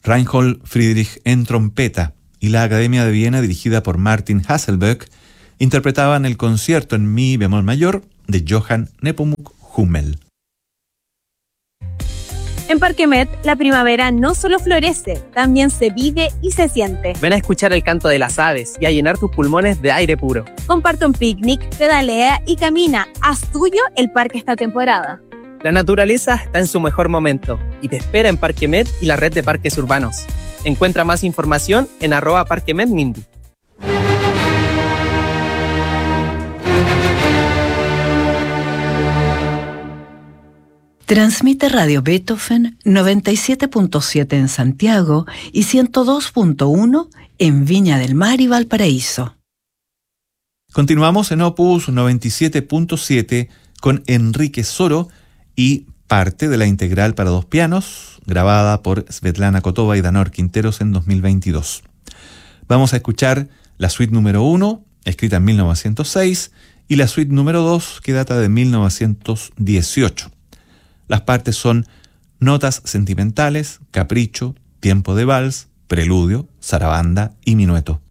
Reinhold Friedrich en trompeta y la Academia de Viena, dirigida por Martin Hasselbeck, interpretaban el concierto en mi bemol mayor de Johann Nepomuk Hummel. En Parque Met, la primavera no solo florece, también se vive y se siente. Ven a escuchar el canto de las aves y a llenar tus pulmones de aire puro. Comparte un picnic, pedalea y camina. Haz tuyo el parque esta temporada. La naturaleza está en su mejor momento y te espera en Parque Met y la red de parques urbanos. Encuentra más información en @parquemetmindy. Transmite Radio Beethoven 97.7 en Santiago y 102.1 en Viña del Mar y Valparaíso. Continuamos en Opus 97.7 con Enrique Soro y parte de la integral para dos pianos, grabada por Svetlana Kotova y Danor Quinteros en 2022. Vamos a escuchar la suite número 1, escrita en 1906, y la suite número 2, que data de 1918. Las partes son notas sentimentales, capricho, tiempo de vals, preludio, zarabanda y minueto.